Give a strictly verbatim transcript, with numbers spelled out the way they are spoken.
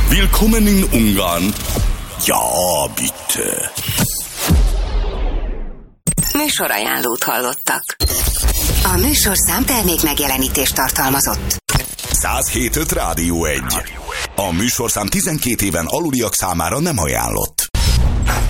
Willkommen in Ungarn. Ja, bitte. Műsorajánlót hallottak. A műsorszám termék megjelenítést tartalmazott. száz hét pont öt Rádió egy. A műsorszám tizenkét éven aluliak számára nem ajánlott.